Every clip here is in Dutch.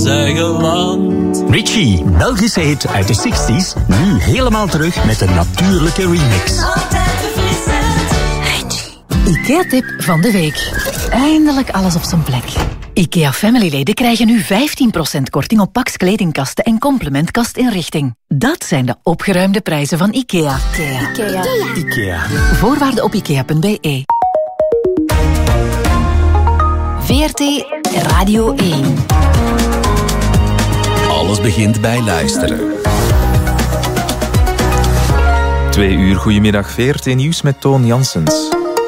ons eigen land. Richie, Belgische hit uit de 60s, nu helemaal terug met een natuurlijke remix. Altijd verfrissend. Richie. IKEA-tip van de week. Eindelijk alles op zijn plek. IKEA Family-leden krijgen nu 15% korting op Pax kledingkasten en complementkastinrichting. Dat zijn de opgeruimde prijzen van IKEA. IKEA. Voorwaarden op ikea.be. VRT Radio 1. Alles begint bij luisteren. 2 uur, goedemiddag, VRT Nieuws met Toon Janssens.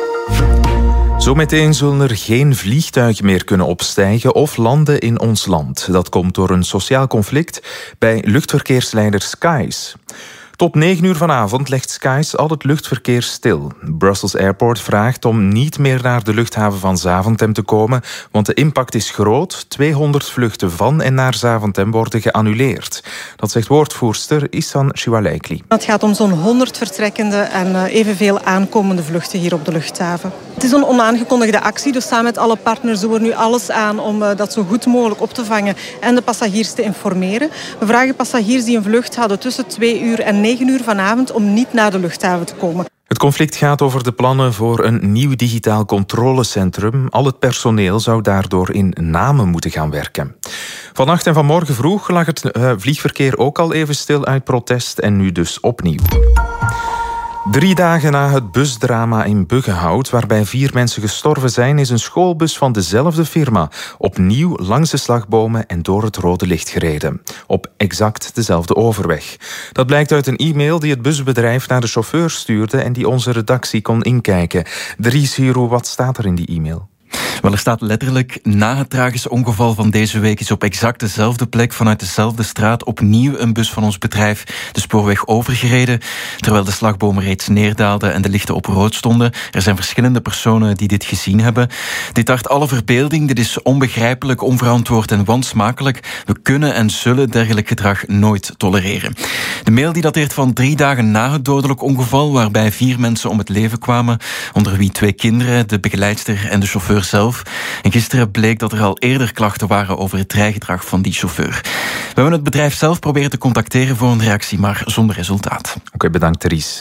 Zometeen zullen er geen vliegtuigen meer kunnen opstijgen of landen in ons land. Dat komt door een sociaal conflict bij luchtverkeersleider Skies. Tot 9 uur vanavond legt Skies al het luchtverkeer stil. Brussels Airport vraagt om niet meer naar de luchthaven van Zaventem te komen, want de impact is groot. 200 vluchten van en naar Zaventem worden geannuleerd. Dat zegt woordvoerster Ihsan Shiwaleikli. Het gaat om zo'n 100 vertrekkende en evenveel aankomende vluchten hier op de luchthaven. Het is een onaangekondigde actie, dus samen met alle partners doen we er nu alles aan om dat zo goed mogelijk op te vangen en de passagiers te informeren. We vragen passagiers die een vlucht hadden tussen 2 uur en 9 uur vanavond om niet naar de luchthaven te komen. Het conflict gaat over de plannen voor een nieuw digitaal controlecentrum. Al het personeel zou daardoor in Namen moeten gaan werken. Vannacht en vanmorgen vroeg lag het vliegverkeer ook al even stil uit protest en nu dus opnieuw. 3 dagen na het busdrama in Buggenhout, waarbij 4 mensen gestorven zijn, is een schoolbus van dezelfde firma opnieuw langs de slagbomen en door het rode licht gereden. Op exact dezelfde overweg. Dat blijkt uit een e-mail die het busbedrijf naar de chauffeur stuurde en die onze redactie kon inkijken. Dries Hiro, wat staat er in die e-mail? Wel, er staat letterlijk: na het tragische ongeval van deze week is op exact dezelfde plek vanuit dezelfde straat opnieuw een bus van ons bedrijf de spoorweg overgereden, terwijl de slagbomen reeds neerdaalden en de lichten op rood stonden. Er zijn verschillende personen die dit gezien hebben. Dit tart alle verbeelding, dit is onbegrijpelijk, onverantwoord en wansmakelijk. We kunnen en zullen dergelijk gedrag nooit tolereren. De mail die dateert van 3 dagen na het dodelijk ongeval, waarbij 4 mensen om het leven kwamen, onder wie 2 kinderen, de begeleidster en de chauffeur zelf. En gisteren bleek dat er al eerder klachten waren over het rijgedrag van die chauffeur. We hebben het bedrijf zelf proberen te contacteren voor een reactie, maar zonder resultaat. Oké, bedankt Therese.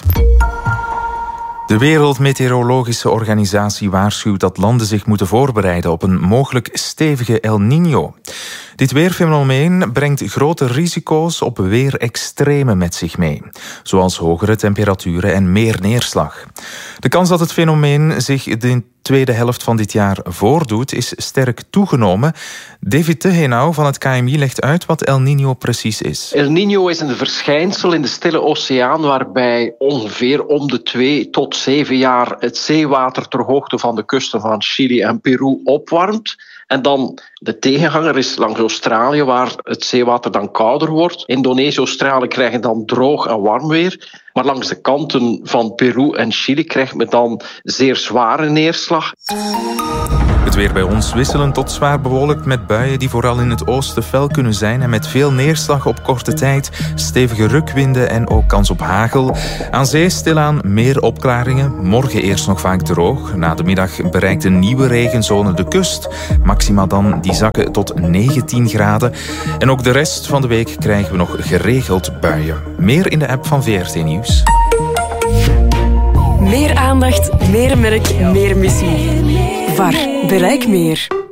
De Wereldmeteorologische Organisatie waarschuwt dat landen zich moeten voorbereiden op een mogelijk stevige El Niño. Dit weerfenomeen brengt grote risico's op weerextremen met zich mee, zoals hogere temperaturen en meer neerslag. De kans dat het fenomeen zich de tweede helft van dit jaar voordoet is sterk toegenomen. David Tehenau van het KMI legt uit wat El Niño precies is. El Niño is een verschijnsel in de Stille Oceaan waarbij ongeveer om de 2 tot 7 jaar het zeewater ter hoogte van de kusten van Chili en Peru opwarmt. En dan de tegenhanger is langs Australië, waar het zeewater dan kouder wordt. Indonesië, Australië krijgen dan droog en warm weer. Maar langs de kanten van Peru en Chili krijgt men dan zeer zware neerslag. Het weer bij ons wisselend tot zwaar bewolkt met buien die vooral in het oosten fel kunnen zijn en met veel neerslag op korte tijd, stevige rukwinden en ook kans op hagel. Aan zee stilaan meer opklaringen. Morgen eerst nog vaak droog. Na de middag bereikt een nieuwe regenzone de kust. Maxima dan die zakken tot 19 graden. En ook de rest van de week krijgen we nog geregeld buien. Meer in de app van VRT Nieuws. Meer aandacht, meer merk, meer missie. VAR, bereik meer.